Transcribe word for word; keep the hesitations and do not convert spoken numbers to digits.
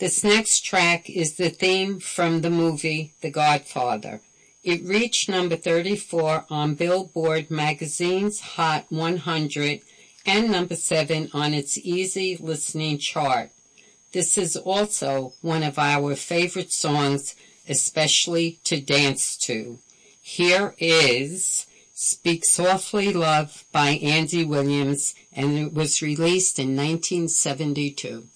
This next track is the theme from the movie The Godfather. It reached number thirty-four on Billboard magazine's Hot one hundred and number seven on its easy listening chart. This is also one of our favorite songs, especially to dance to. Here is Speak Softly Love by Andy Williams, and it was released in nineteen seventy-two.